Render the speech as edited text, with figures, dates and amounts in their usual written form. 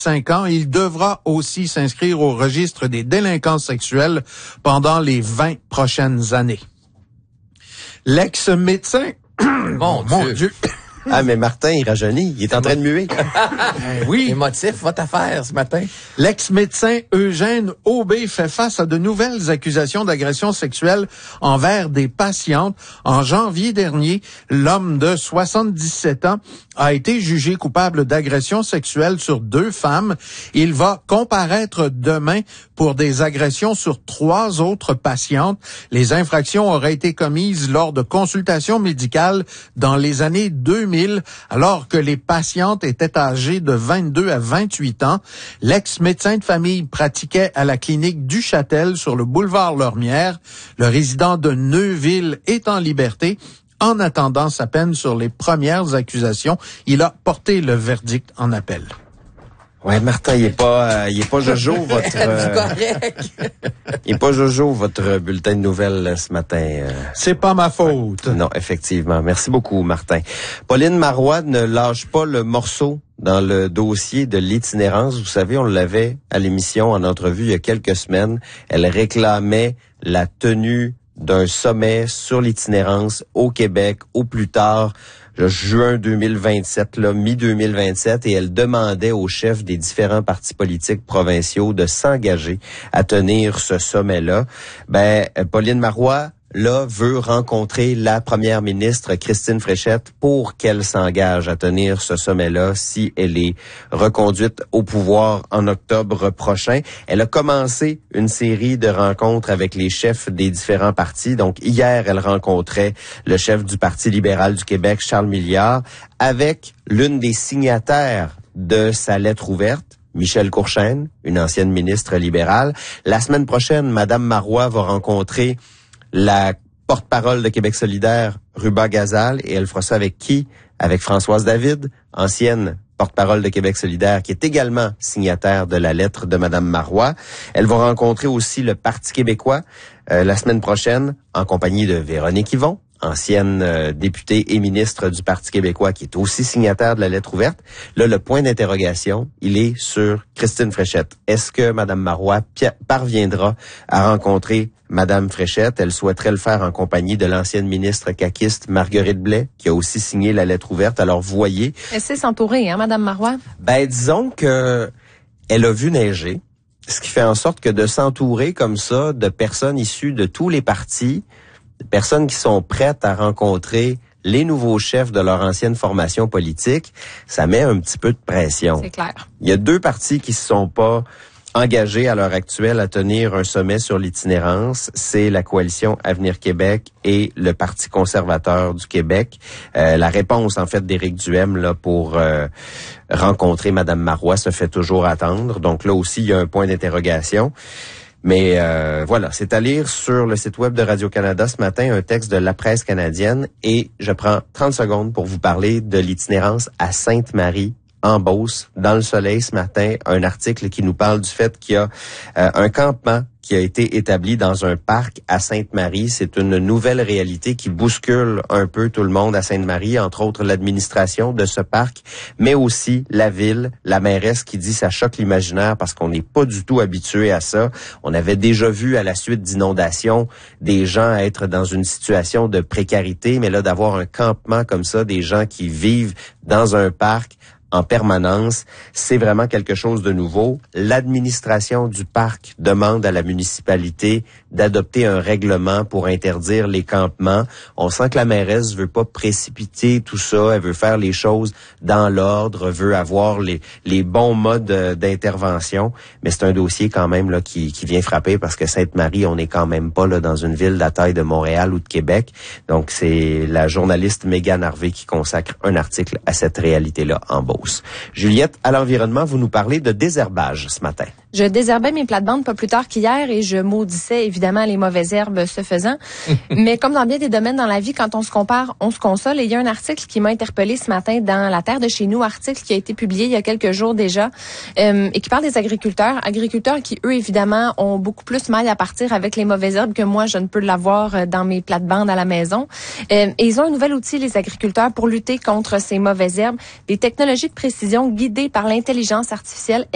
5 ans. Il devra aussi s'inscrire au registre des délinquants sexuels pendant les 20 prochaines années. L'ex-médecin... Mon Dieu. Ah, mais Martin, il rajeunit. Il est en train de muer. Oui. Émotif, votre affaire ce matin. L'ex-médecin Eugène Aubé fait face à de nouvelles accusations d'agression sexuelle envers des patientes. En janvier dernier, l'homme de 77 ans a été jugé coupable d'agression sexuelle sur 2 femmes. Il va comparaître demain pour des agressions sur 3 autres patientes. Les infractions auraient été commises lors de consultations médicales dans les années 2000, alors que les patientes étaient âgées de 22 à 28 ans. L'ex-médecin de famille pratiquait à la clinique Duchâtel sur le boulevard Lormière. Le résident de Neuville est en liberté. En attendant sa peine sur les premières accusations, il a porté le verdict en appel. Ouais, Martin, il est pas Jojo, votre... il est pas Jojo, votre bulletin de nouvelles là, ce matin. C'est pas ma faute. Non, effectivement. Merci beaucoup, Martin. Pauline Marois ne lâche pas le morceau dans le dossier de l'itinérance. Vous savez, on l'avait à l'émission en entrevue il y a quelques semaines. Elle réclamait la tenue d'un sommet sur l'itinérance au Québec au plus tard juin 2027, mi-2027, et elle demandait aux chefs des différents partis politiques provinciaux de s'engager à tenir ce sommet-là. Pauline Marois, là, veut rencontrer la première ministre Christine Fréchette pour qu'elle s'engage à tenir ce sommet-là si elle est reconduite au pouvoir en octobre prochain. Elle a commencé une série de rencontres avec les chefs des différents partis. Donc, hier, elle rencontrait le chef du Parti libéral du Québec, Charles Milliard, avec l'une des signataires de sa lettre ouverte, Michèle Courchaine, une ancienne ministre libérale. La semaine prochaine, Madame Marois va rencontrer la porte-parole de Québec solidaire, Ruba Gazal, et elle fera ça avec qui? Avec Françoise David, ancienne porte-parole de Québec solidaire, qui est également signataire de la lettre de Madame Marois. Elle va rencontrer aussi le Parti québécois la semaine prochaine, en compagnie de Véronique Yvon, ancienne députée et ministre du Parti québécois, qui est aussi signataire de la lettre ouverte. Là, le point d'interrogation, il est sur Christine Fréchette. Est-ce que Madame Marois parviendra à rencontrer Madame Fréchette? Elle souhaiterait le faire en compagnie de l'ancienne ministre caquiste Marguerite Blais, qui a aussi signé la lettre ouverte. Alors, vous voyez... Elle sait s'entourer, Madame Marois? Disons que elle a vu neiger, ce qui fait en sorte que de s'entourer comme ça de personnes issues de tous les partis, de personnes qui sont prêtes à rencontrer les nouveaux chefs de leur ancienne formation politique, ça met un petit peu de pression. C'est clair. Il y a 2 partis qui se sont pas engagés à l'heure actuelle à tenir un sommet sur l'itinérance. C'est la coalition Avenir Québec et le Parti conservateur du Québec. La réponse, en fait, d'Éric Duhem là pour rencontrer Madame Marois se fait toujours attendre. Donc là aussi, il y a un point d'interrogation. Mais voilà, c'est à lire sur le site web de Radio-Canada ce matin, un texte de la presse canadienne, et je prends 30 secondes pour vous parler de l'itinérance à Sainte-Marie, en Beauce, dans le soleil ce matin, un article qui nous parle du fait qu'il y a un campement qui a été établi dans un parc à Sainte-Marie. C'est une nouvelle réalité qui bouscule un peu tout le monde à Sainte-Marie, entre autres l'administration de ce parc, mais aussi la ville, la mairesse qui dit ça choque l'imaginaire parce qu'on n'est pas du tout habitué à ça. On avait déjà vu à la suite d'inondations des gens être dans une situation de précarité, mais là d'avoir un campement comme ça, des gens qui vivent dans un parc en permanence, c'est vraiment quelque chose de nouveau. L'administration du parc demande à la municipalité d'adopter un règlement pour interdire les campements. On sent que la mairesse veut pas précipiter tout ça, elle veut faire les choses dans l'ordre, veut avoir les bons modes d'intervention, mais c'est un dossier quand même là qui vient frapper parce que Sainte-Marie, on n'est quand même pas là dans une ville de la taille de Montréal ou de Québec. Donc c'est la journaliste Mégane Harvey qui consacre un article à cette réalité-là en Beauce. Juliette, à l'environnement, vous nous parlez de désherbage ce matin. Je désherbais mes plates-bandes pas plus tard qu'hier et je maudissais évidemment les mauvaises herbes ce faisant. Mais comme dans bien des domaines dans la vie, quand on se compare, on se console. Et il y a un article qui m'a interpellée ce matin dans La Terre de chez nous, article qui a été publié il y a quelques jours déjà et qui parle des agriculteurs qui, eux, évidemment, ont beaucoup plus mal à partir avec les mauvaises herbes que moi, je ne peux l'avoir dans mes plates-bandes à la maison. Et ils ont un nouvel outil, les agriculteurs, pour lutter contre ces mauvaises herbes, des technologies de précision guidées par l'intelligence artificielle